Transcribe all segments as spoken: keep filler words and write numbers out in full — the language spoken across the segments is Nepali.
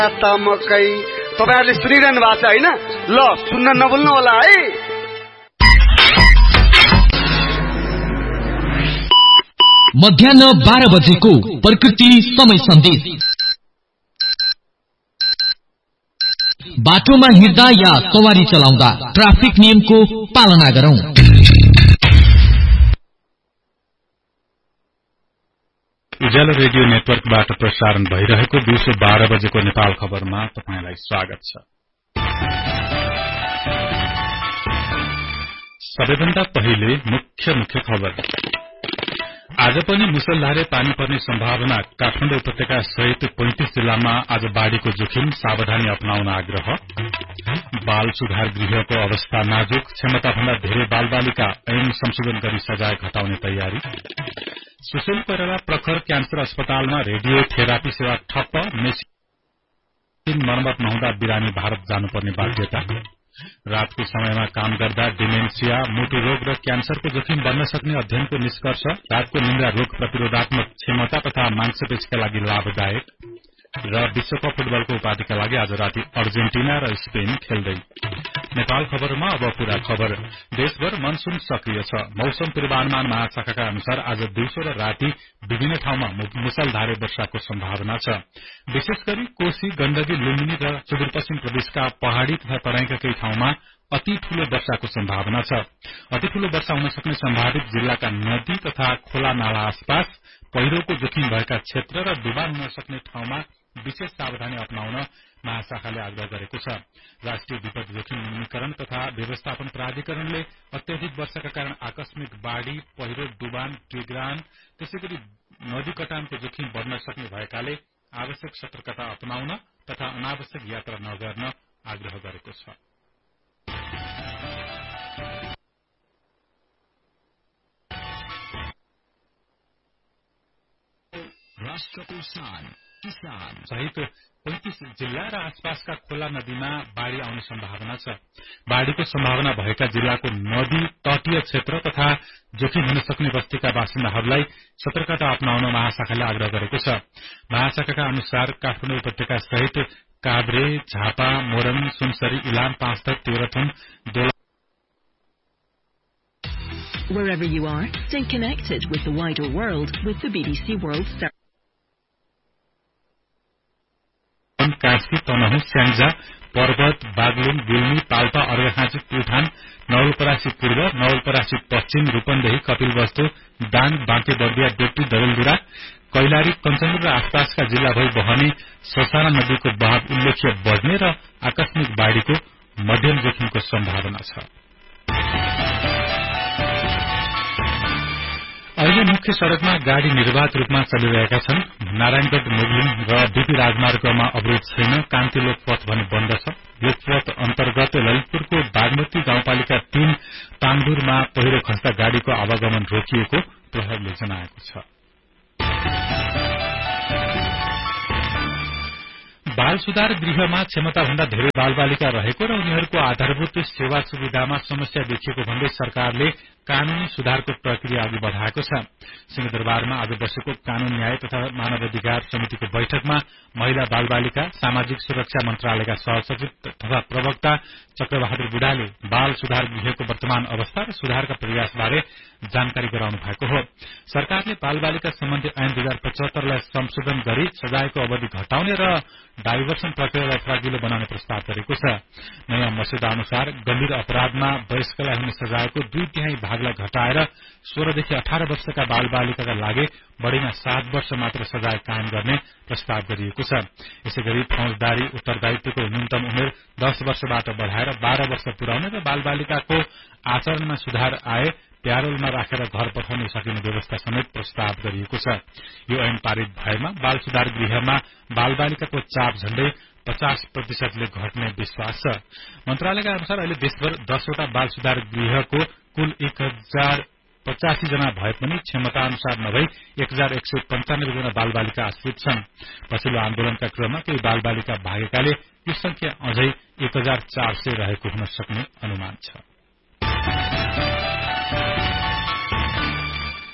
मकै तपाईहरुले सुनिरहनु भएको छ हैन? ल सुन्न नभुल्नु होला है। मध्याह्न बाह्र बजेको प्रकृति समय सन्देश। बाटोमा हिँड्दा या सवारी चलाउँदा ट्राफिक नियमको पालना गरौं। उज्यालो रेडियो नेटवर्कबाट प्रसारण भइरहेको दिउँसो बाह्र बजेको नेपाल खबरमा तपाईलाई स्वागत छ। सबैभन्दा पहिले मुख्य मुख्य खबर। आज पनि मुसलधारे पानी पर्ने सम्भावना। काठमाडौँ उपत्यका सहित पैंतीस जिल्लामा आज बाढ़ीको जोखिम, सावधानी अपनाउन आग्रह। बाल सुधार गृहको अवस्था नाजुक, क्षमताभन्दा धेरै बालबालिका ऐन संशोधन गरी सजाय घटाउने तयारी। सुशील कोइराला प्रखर क्यान्सर अस्पतालमा रेडियोथेरापी सेवा ठप्प, मेसिन मर्मत नहुँदा बिरामी भारत जानुपर्ने बाध्यता। रातको समयमा काम गर्दा डिमेन्सिया, मुटु रोग र क्यान्सरको जोखिम बढ्न सक्ने अध्ययनको निष्कर्ष। रातको निन्द्रा रोग प्रतिरोधात्मक क्षमता तथा मांसपेशीका लागि लाभदायक। र विश्वकप फुटबलको उपाधिका लागि आज राति अर्जेन्टिना र स्पेन खेल्दै। नेपाल खबरमा अब पूरा खबर। देशभर मनसून सक्रिय छ। मौसम पूर्वानुमान महाशाखाका अनुसार आज दिउँसो र राति विभिन्न ठाउँमा मुसलधारे वर्षाको सम्भावना छ। विशेष गरी कोशी, गण्डकी, लुम्बिनी र सुदूरपश्चिम प्रदेशका पहाड़ी तथा तराईका केही ठाउँमा अति ठूलो वर्षाको सम्भावना छ। अति ठूलो वर्षा हुन सक्ने सम्भावित जिल्लाका नदी तथा खोला नाला आसपास, पहिरोको जोखिम भएका क्षेत्र र डुबान हुन सक्ने ठाउँमा विशेष सावधानी अपनाउन महाशाखाले आग्रह गरेको छ। राष्ट्रिय विपद जोखिम न्यूनीकरण तथा व्यवस्थापन प्राधिकरणले अत्याधिक वर्षाका कारण आकस्मिक बाढ़ी, पहिरो, डुबान, टिग्रान, त्यसैगरी नदी कटानको जोखिम बढ़न सक्ने भएकाले आवश्यक सतर्कता अपनाउन तथा अनावश्यक यात्रा नगर्न आग्रह गरेको छ। राष्ट्रको शान किसान सहित पैंतीस जिल्ला र आसपासका खोला नदीमा बाढ़ी आउने सम्भावना छ। बाढ़ीको सम्भावना भएका जिल्लाको नदी तटीय क्षेत्र तथा जोखिम हुन सक्ने बस्तीका बासिन्दाहरूलाई सतर्कता अपनाउन महाशाखाले आग्रह गरेको छ। महाशाखाका अनुसार काठमाडौँ उपत्यका सहित काभ्रे, झापा, मोरङ, सुनसरी, इलाम, पाँचथर, तेह्रथुम, दोला Wherever you are, stay connected with the wider world with the B B C World Service. Kashi, Tanahun, Syangja, पर्वत, बागलुङ, गुल्मी, पाल्पा, अर्घाखाँची, प्युठान, नवलपरासी पूर्व, नवलपरासी पश्चिम, रूपन्देही, कपिलवस्तु, दाङ, बाँके बर्दिया, डेप्टी, दरेलधुरा, कैलाली, कञ्चनपुर र आसपासका जिल्ला भई बहने ससाना नदीको बहाव उल्लेख्य बढ़ने र आकस्मिक बाढ़ीको मध्यम जोखिमको सम्भावना छ। अहिले मुख्य सड़कमा गाड़ी निर्वाध रूपमा चलिरहेका छन्। नारायणगढ़, मुगलिङ र बीपी राजमार्गमा अवरोध छैन। कान्ति लोकपथ भने बन्द छ। लोकपथ अन्तर्गत ललितपुरको बागमती गाउँपालिका तीन पाङदुरमा पहिरो खस्दा गाड़ीको आवागमन रोकिएको प्रहरीले जनाएको छ। बाल सुधार गृहमा क्षमताभन्दा धेरै बालबालिका रहेको र उनीहरूको आधारभूत सेवा सुविधामा समस्या देखिएको भन्दै सरकारले कानूनी सुधारको प्रक्रिया अघि बढ़ाएको छ। सिंहदरबारमा आज बसेको कानून न्याय तथा मानव अधिकार समितिको बैठकमा महिला बालबालिका सामाजिक सुरक्षा मन्त्रालयका सहसचिव तथा प्रवक्ता चक्रबहादुर बुढाले बाल सुधार गृहको वर्तमान अवस्था र सुधारका प्रयासबारे जानकारी गराउनु भएको हो। सरकारले बालबालिका सम्बन्धी ऐन दुई हजार पचहत्तरलाई संशोधन गरी सजायको अवधि घटाउने र डाइभर्सन प्रक्रियालाई सजिलो बनाउने प्रस्ताव गरेको छ। नयाँ मस्यौदा अनुसार गम्भीर अपराधमा वयस्कलाई हुने सजायको दुई तिहाई भागलाई घटाएर सोह्रदेखि अठार वर्षका बालबालिकाका लागि बढ़ीमा सात वर्ष मात्र सजाय कायम गर्ने प्रस्ताव गरिएको छ। यसैगरी फौजदारी उत्तरदायित्वको न्यूनतम उमेर दस वर्षबाट बढ़ाएर बाह्र वर्ष पुर्याउने र बालबालिकाको आचरणमा सुधार आए प्यारोलमा राखेर घर पठाउन सकिने व्यवस्था समेत प्रस्ताव गरिएको छ। यो ऐन पारित भएमा बाल सुधार गृहमा बालबालिकाको चाप झण्डै पचास प्रतिशतले घट्ने विश्वास छ। मन्त्रालयका अनुसार अहिले देशभर दसवटा बाल सुधार गृहको कुल एक हजार पचासी जना भए पनि क्षमता अनुसार नभई एक हजार एक सय पञ्चानब्बे जना बालबालिका आश्रित छन्। पछिल्लो आन्दोलनका क्रममा केही बालबालिका भागेकाले यो संख्या अझै एक हजार चार सय रहेको हुन सक्ने अनुमान छ।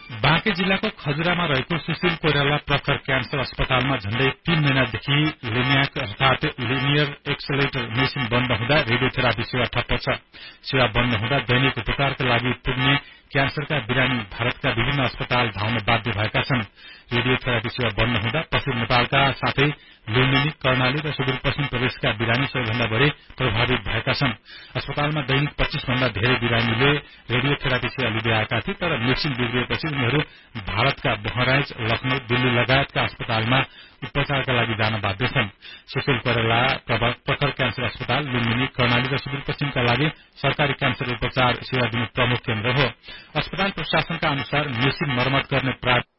बाँके जिल्लाको खजुरामा रहेको सुशील कोइराला प्रखर क्यान्सर अस्पतालमा झण्डै तीन महिनादेखि लिनियाक अर्थात लिनियर एक्सलेटर मेसिन बन्द हुँदा रेडियोथेरापी सेवा ठप्प छ। सेवा बन्द हुँदा दैनिक उपचारका लागि पुग्ने क्यान्सरका बिरामी भारतका विभिन्न अस्पताल धाउन बाध्य भएका छन्। रेडियोथेरापी सेवा बन्द हुँदा पश्चिम नेपालका साथै लुम्बिनी, कर्णाली र सुदूरपश्चिम प्रदेशका बिरामी सबैभन्दा बढी प्रभावित भएका छन्। अस्पतालमा दैनिक पच्चीस भन्दा धेरै बिरामीले रेडियोथेरापी सेवा लिँदै आएका थिए, तर मेसिन बिग्रिएपछि उनीहरू भारतका बहराइच, लखनऊ, दिल्ली लगायतका अस्पतालमा उपचारका लागि जान बाध्य छन्। सुशील कोइराला प्रखर क्यान्सर अस्पताल लुम्बिनी, कर्णाली र सुदूरपश्चिमका लागि सरकारी क्यान्सर उपचार सेवा दिने प्रमुख केन्द्र हो। अस्पताल प्रशासनका अनुसार मेसिन मर्मत गर्ने